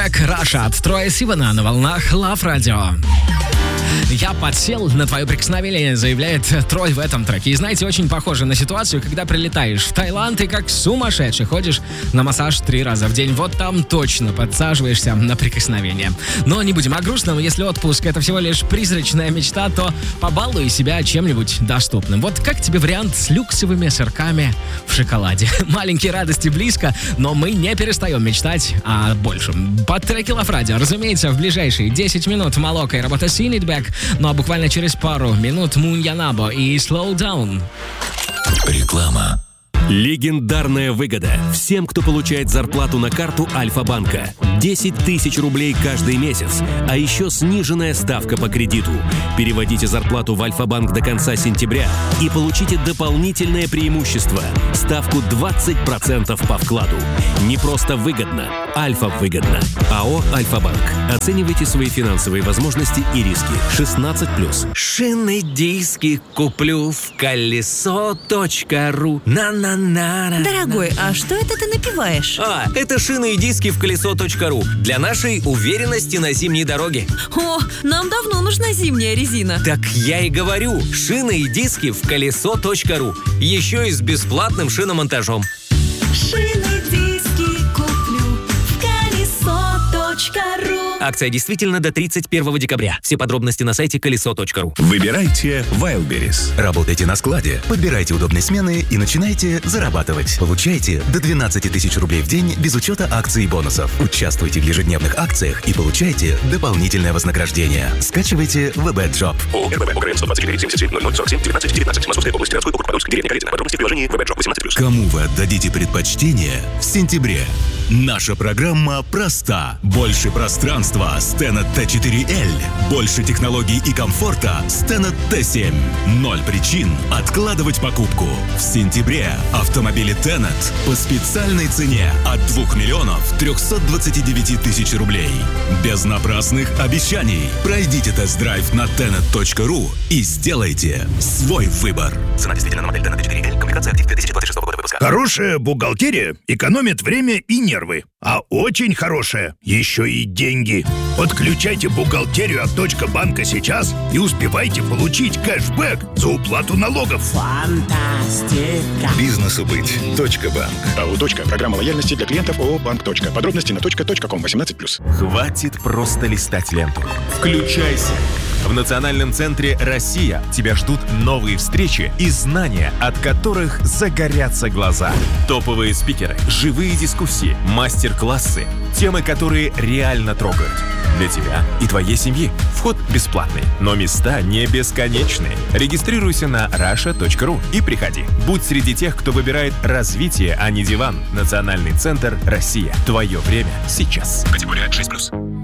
трек «Раша» от Троя Сивана на волнах Love Radio. «Я подсел на твое прикосновение», заявляет Трой в этом треке. И знаете, очень похоже на ситуацию, когда прилетаешь в Таиланд и как сумасшедший ходишь на массаж 3 раза в день. Вот там точно подсаживаешься на прикосновение. Но не будем о грустном. Если отпуск — это всего лишь призрачная мечта, то побалуй себя чем-нибудь доступным. Вот как тебе вариант с люксовыми сырками в шоколаде? Маленькие радости близко, но мы не перестаем мечтать о большем. Под треки Love Radio, разумеется, в ближайшие 10 минут Молока и работа Seen It Back. Ну а буквально через пару минут Муньянабо и Slow Down. Реклама. Легендарная выгода всем, кто получает зарплату на карту Альфа-банка. 10 тысяч рублей каждый месяц, а еще сниженная ставка по кредиту. Переводите зарплату в Альфа-банк до конца сентября и получите дополнительное преимущество – ставку 20% по вкладу. Не просто выгодно, Альфа-выгодно. АО «Альфа-банк». Оценивайте свои финансовые возможности и риски. 16+. Шины диски куплю в колесо.ру. Дорогой, а что это ты напеваешь? Это шины и диски в колесо.ру. Для нашей уверенности на зимней дороге. О, нам давно нужна зимняя резина. Так я и говорю, шины и диски в колесо.ру. Еще и с бесплатным шиномонтажом. Шины, диски куплю в колесо.ру. Акция действительно до 31 декабря. Все подробности на сайте колесо.ру. Выбирайте Wildberries. Работайте на складе, подбирайте удобные смены и начинайте зарабатывать. Получайте до 12 тысяч рублей в день без учета акций и бонусов. Участвуйте в ежедневных акциях и получайте дополнительное вознаграждение. Скачивайте WebEdJob. ООО РББ УКРН 123 77 00 47 19 19. Московская область, городской округ, Подольск, деревня Корицына. Подробности в приложении WebEdJob 18+. Кому вы отдадите предпочтение в сентябре? Наша программа проста. Больше пространства с Tenet T4L. Больше технологий и комфорта с Tenet T7. 0 причин откладывать покупку. В сентябре автомобили Tenet по специальной цене от 2 миллионов 329 тысяч рублей. Без напрасных обещаний. Пройдите тест-драйв на tenet.ru и сделайте свой выбор. Цена действительно на модель Tenet T4L. Комплектация актив 2026 года выпуска. Хорошая бухгалтерия экономит время и нервы. А очень хорошая еще и деньги. Подключайте бухгалтерию от Банка сейчас и успевайте получить кэшбэк за уплату налогов. Фантастика. Бизнесу быть. Банк. АО «Точка». Программа лояльности для клиентов ООО «Банк. Точка». Подробности на .ком 18+. Хватит просто листать ленту. Включайся. В Национальном центре «Россия» тебя ждут новые встречи и знания, от которых загорятся глаза. Топовые спикеры, живые дискуссии, мастер-классы, темы, которые реально трогают. Для тебя и твоей семьи. Вход бесплатный, но места не бесконечные. Регистрируйся на russia.ru и приходи. Будь среди тех, кто выбирает развитие, а не диван. Национальный центр «Россия». Твое время сейчас. Категория 6+.